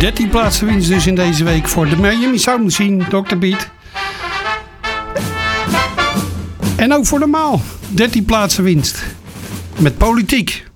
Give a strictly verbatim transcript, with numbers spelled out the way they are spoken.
dertien plaatsen winst dus in deze week voor de Miami Sound Machine, dokter Beat. En ook voor de Maal, dertien plaatsen winst. Met Politiek.